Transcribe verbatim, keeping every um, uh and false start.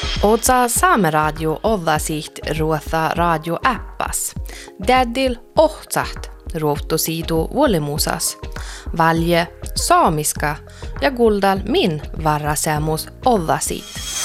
Otsa Saameradio ovasiht ruotha radio appas. Daddil ohtsaht ruottosiidu vuolimusas. Valje saamiska ja guldal min varrasemus ovasiit.